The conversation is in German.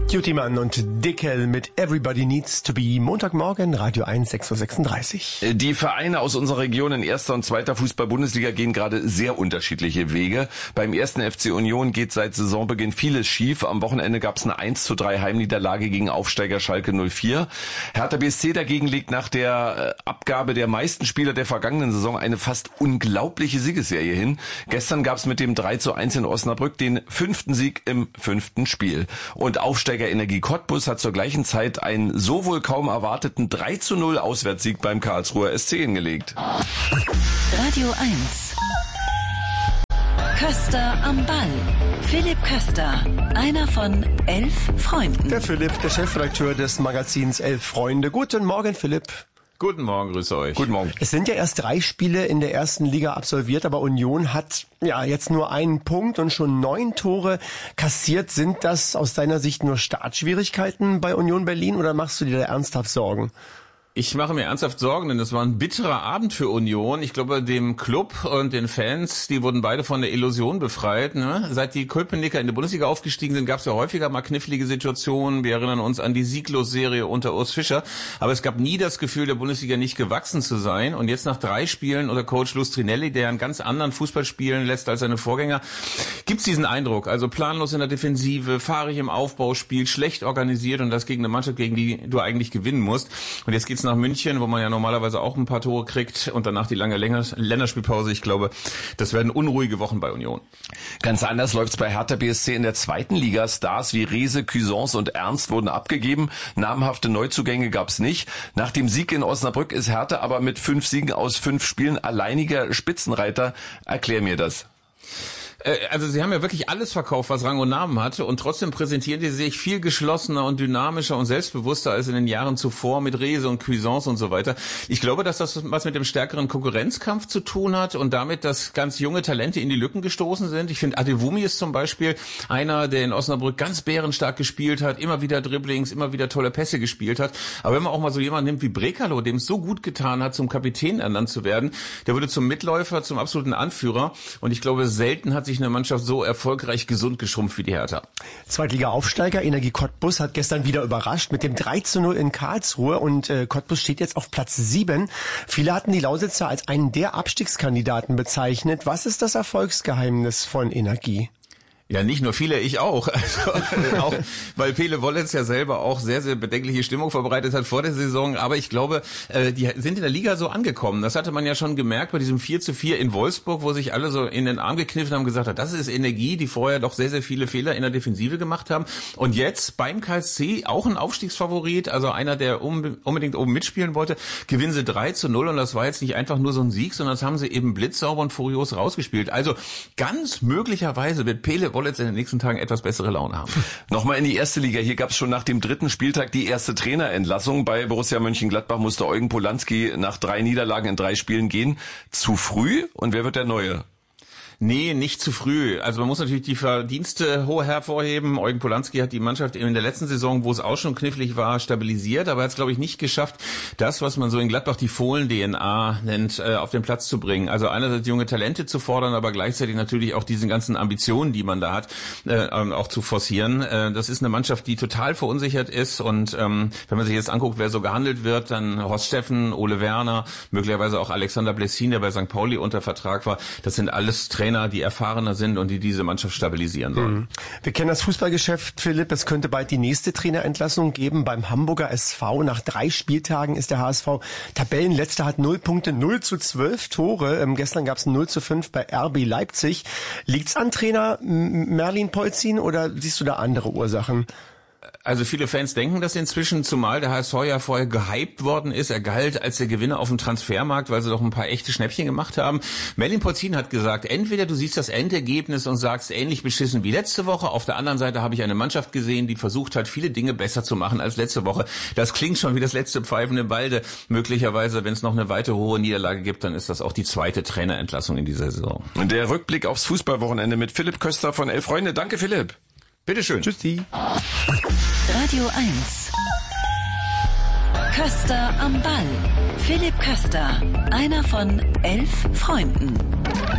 Juttimann und Dickel mit Everybody Needs to Be. Montagmorgen, Radio 1, 6.36 Uhr. Die Vereine aus unserer Region in erster und zweiter Fußball-Bundesliga gehen gerade sehr unterschiedliche Wege. Beim ersten FC Union geht seit Saisonbeginn vieles schief. Am Wochenende gab es eine 1:3 Heimniederlage gegen Aufsteiger Schalke 04. Hertha BSC dagegen legt nach der Abgabe der meisten Spieler der vergangenen Saison eine fast unglaubliche Siegesserie hin. Gestern gab es mit dem 3:1 in Osnabrück den 5. Sieg im 5. Spiel. Und Aufsteiger Energie Cottbus hat zur gleichen Zeit einen so wohl kaum erwarteten 3:0 Auswärtssieg beim Karlsruher SC hingelegt. Radio 1. Köster am Ball. Philipp Köster, einer von 11 Freunden. Der Philipp, der Chefredakteur des Magazins 11 Freunde. Guten Morgen, Philipp. Guten Morgen, grüße euch. Guten Morgen. Es sind ja erst 3 Spiele in der ersten Liga absolviert, aber Union hat ja jetzt nur einen Punkt und schon 9 Tore kassiert. Sind das aus deiner Sicht nur Startschwierigkeiten bei Union Berlin oder machst du dir da ernsthaft Sorgen? Ich mache mir ernsthaft Sorgen, denn das war ein bitterer Abend für Union. Ich glaube, dem Club und den Fans, die wurden beide von der Illusion befreit. Ne? Seit die Köpenicker in die Bundesliga aufgestiegen sind, gab es ja häufiger mal knifflige Situationen. Wir erinnern uns an die Sieglos-Serie unter Urs Fischer. Aber es gab nie das Gefühl, der Bundesliga nicht gewachsen zu sein. Und jetzt nach 3 Spielen unter Coach Lustrinelli, der einen ganz anderen Fußball spielen lässt als seine Vorgänger, gibt's diesen Eindruck. Also planlos in der Defensive, fahrig im Aufbauspiel, schlecht organisiert und das gegen eine Mannschaft, gegen die du eigentlich gewinnen musst. Und jetzt geht's nach München, wo man ja normalerweise auch ein paar Tore kriegt und danach die lange Länderspielpause. Ich glaube, das werden unruhige Wochen bei Union. Ganz anders läuft's bei Hertha BSC in der zweiten Liga. Stars wie Rehse, Cuisance und Ernst wurden abgegeben. Namhafte Neuzugänge gab's nicht. Nach dem Sieg in Osnabrück ist Hertha aber mit 5 Siegen aus 5 Spielen alleiniger Spitzenreiter. Erklär mir das. Also sie haben ja wirklich alles verkauft, was Rang und Namen hatte und trotzdem präsentieren die sich viel geschlossener und dynamischer und selbstbewusster als in den Jahren zuvor mit Rehse und Cuisance und so weiter. Ich glaube, dass das was mit dem stärkeren Konkurrenzkampf zu tun hat und damit, dass ganz junge Talente in die Lücken gestoßen sind. Ich finde, Adewumi ist zum Beispiel einer, der in Osnabrück ganz bärenstark gespielt hat, immer wieder Dribblings, immer wieder tolle Pässe gespielt hat. Aber wenn man auch mal so jemanden nimmt wie Brekalo, dem es so gut getan hat, zum Kapitän ernannt zu werden, der wurde zum Mitläufer, zum absoluten Anführer und ich glaube, selten hat sich eine Mannschaft so erfolgreich gesund geschrumpft wie die Hertha. Zweitliga-Aufsteiger Energie Cottbus hat gestern wieder überrascht mit dem 3:0 in Karlsruhe und Cottbus steht jetzt auf Platz 7. Viele hatten die Lausitzer als einen der Abstiegskandidaten bezeichnet. Was ist das Erfolgsgeheimnis von Energie? Ja, nicht nur viele, ich auch. Also, auch weil Pele Wollitz ja selber auch sehr, sehr bedenkliche Stimmung verbreitet hat vor der Saison. Aber ich glaube, die sind in der Liga so angekommen. Das hatte man ja schon gemerkt bei diesem 4:4 in Wolfsburg, wo sich alle so in den Arm gekniffen haben und gesagt haben, das ist Energie, die vorher doch sehr, sehr viele Fehler in der Defensive gemacht haben. Und jetzt beim KSC auch ein Aufstiegsfavorit, also einer, der unbedingt oben mitspielen wollte, gewinnen sie 3:0. Und das war jetzt nicht einfach nur so ein Sieg, sondern das haben sie eben blitzsauber und furios rausgespielt. Also ganz möglicherweise wird Pele Wollitz in den nächsten Tagen etwas bessere Laune haben. Nochmal in die erste Liga. Hier gab es schon nach dem 3. Spieltag die erste Trainerentlassung. Bei Borussia Mönchengladbach musste Eugen Polanski nach 3 Niederlagen in 3 Spielen gehen. Zu früh? Und wer wird der Neue? Nee, nicht zu früh. Also man muss natürlich die Verdienste hoch hervorheben. Eugen Polanski hat die Mannschaft in der letzten Saison, wo es auch schon knifflig war, stabilisiert, aber hat es, glaube ich, nicht geschafft, das, was man so in Gladbach die Fohlen-DNA nennt, auf den Platz zu bringen. Also einerseits junge Talente zu fordern, aber gleichzeitig natürlich auch diese ganzen Ambitionen, die man da hat, auch zu forcieren. Das ist eine Mannschaft, die total verunsichert ist und wenn man sich jetzt anguckt, wer so gehandelt wird, dann Horst Steffen, Ole Werner, möglicherweise auch Alexander Blessin, der bei St. Pauli unter Vertrag war. Das sind alles Trainer, die erfahrener sind und die diese Mannschaft stabilisieren sollen. Wir kennen das Fußballgeschäft, Philipp. Es könnte bald die nächste Trainerentlassung geben beim Hamburger SV. Nach 3 Spieltagen ist der HSV Tabellenletzter, hat 0 Punkte, 0:12 Tore. Gestern gab es 0:5 bei RB Leipzig. Liegt's an Trainer Merlin Polzin oder siehst du da andere Ursachen? Also viele Fans denken das inzwischen, zumal der HSV ja vorher gehypt worden ist. Er galt als der Gewinner auf dem Transfermarkt, weil sie doch ein paar echte Schnäppchen gemacht haben. Merlin Polzin hat gesagt, entweder du siehst das Endergebnis und sagst, ähnlich beschissen wie letzte Woche. Auf der anderen Seite habe ich eine Mannschaft gesehen, die versucht hat, viele Dinge besser zu machen als letzte Woche. Das klingt schon wie das letzte Pfeifen im Walde. Möglicherweise, wenn es noch eine weitere hohe Niederlage gibt, dann ist das auch die zweite Trainerentlassung in dieser Saison. Und der Rückblick aufs Fußballwochenende mit Philipp Köster von 11 Freunde. Danke, Philipp. Bitteschön. Tschüssi. Radio 1. Köster am Ball. Philipp Köster, einer von 11 Freunden.